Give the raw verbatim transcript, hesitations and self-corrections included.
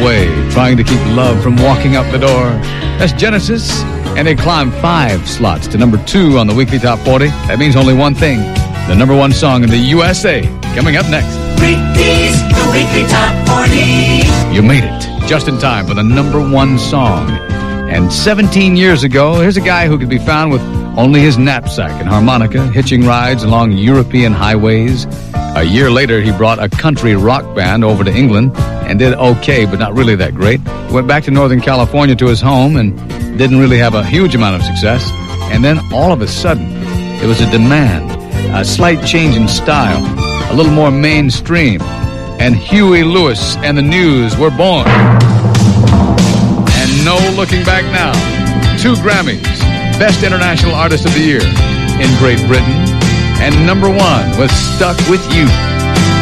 away, trying to keep love from walking out the door. That's Genesis, and they climbed five slots to number two on the Weekly Top forty. That means only one thing, the number one song in the U S A. Coming up next. Rigby's The Weekly Top forty. You made it, just in time for the number one song. And seventeen years ago, here's a guy who could be found with only his knapsack and harmonica, hitching rides along European highways. A year later, he brought a country rock band over to England and did okay, but not really that great. He went back to Northern California to his home and didn't really have a huge amount of success. And then all of a sudden, there was a demand, a slight change in style, a little more mainstream. And Huey Lewis and the News were born. And no looking back now. Two Grammys, Best International Artist of the Year in Great Britain, and number one was Stuck With You.